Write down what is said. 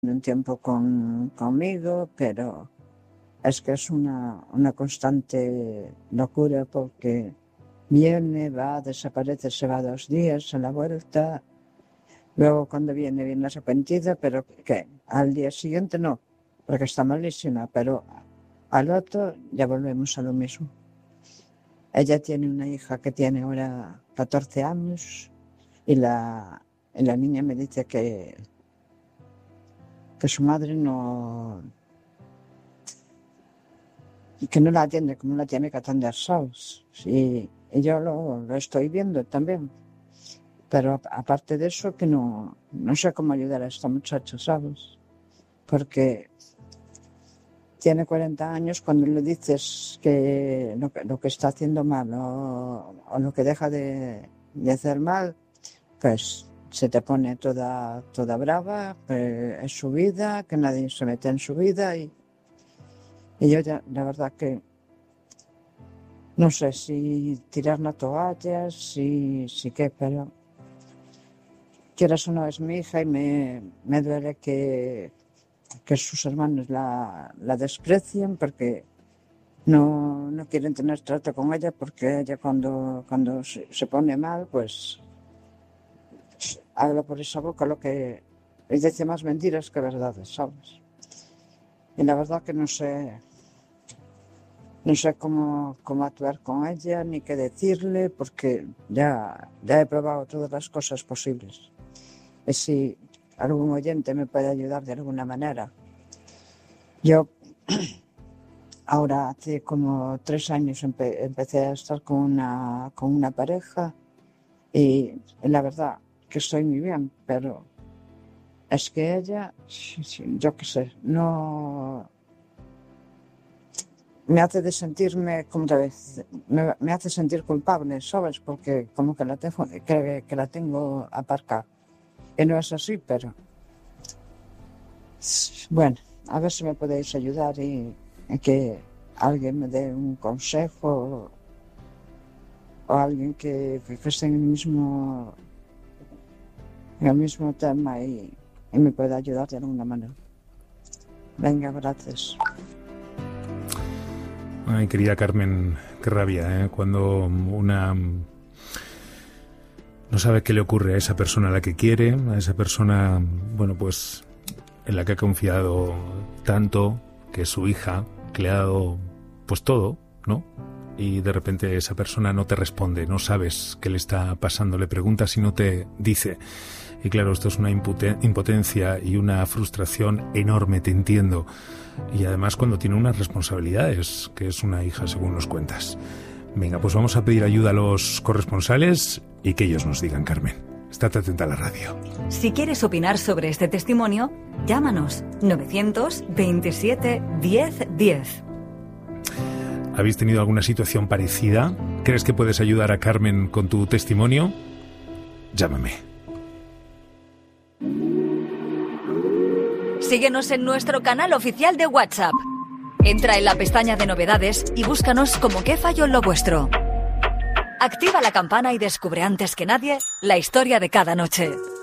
un tiempo conmigo, pero es que es una constante locura porque viene, va, desaparece, se va 2 días a la vuelta, luego cuando viene arrepentida, pero que al día siguiente no, porque está malísima, pero al otro ya volvemos a lo mismo. Ella tiene una hija que tiene ahora 14 años y la niña me dice que su madre que no la atiende como la tiene que atender, ¿sabes? Y yo lo estoy viendo también. Pero aparte de eso, que no sé cómo ayudar a esta muchacha, ¿sabes? Porque tiene 40 años, cuando le dices que lo que está haciendo mal o lo que deja de hacer mal, pues se te pone toda brava, es su vida, que nadie se mete en su vida y yo ya, la verdad que no sé si tirar la toalla, si qué, pero quieras o no es mi hija y me duele que sus hermanos la desprecien porque no quieren tener trato con ella, porque ella cuando se pone mal, pues habla por esa boca lo que dice, más mentiras que verdades, ¿sabes? Y la verdad que no sé cómo actuar con ella ni qué decirle, porque ya he probado todas las cosas posibles. Y si algún oyente me puede ayudar de alguna manera. Yo ahora hace como 3 años empecé a estar con una pareja y la verdad que estoy muy bien, pero es que ella, yo qué sé, no me hace de sentirme como otra vez, me hace sentir culpable, ¿sabes? Porque como que que la tengo aparcada. Y no es así, pero bueno, a ver si me podéis ayudar y que alguien me dé un consejo o alguien que esté en el mismo tema y me pueda ayudar de alguna manera. Venga, gracias. Ay, querida Carmen, qué rabia, ¿eh? Cuando una no sabe qué le ocurre a esa persona a la que quiere, a esa persona, bueno, pues en la que ha confiado tanto, que es su hija, que le ha dado pues todo, ¿no? Y de repente esa persona no te responde, no sabes qué le está pasando, le preguntas y no te dice. Y claro, esto es una impotencia y una frustración enorme, te entiendo. Y además cuando tiene unas responsabilidades, que es una hija, según nos cuentas. Venga, pues vamos a pedir ayuda a los corresponsales y que ellos nos digan, Carmen. Estate atenta a la radio. Si quieres opinar sobre este testimonio, llámanos 927 10 10. ¿Habéis tenido alguna situación parecida? ¿Crees que puedes ayudar a Carmen con tu testimonio? Llámame. Síguenos en nuestro canal oficial de WhatsApp. Entra en la pestaña de novedades y búscanos como ¿Qué falló en lo vuestro? Activa la campana y descubre antes que nadie la historia de cada noche.